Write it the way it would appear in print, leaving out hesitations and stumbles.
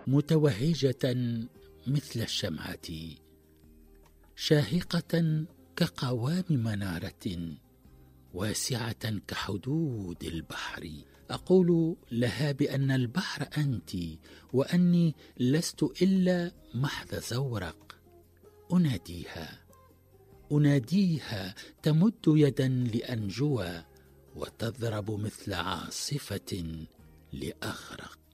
متوهجة مثل الشمعة، شاهقة كقوام منارة، واسعة كحدود البحر. أقول لها بأن البحر أنت، وأني لست إلا محض زورق. أناديها تمد يدا لأنجو، وتضرب مثل عاصفة لأغرق.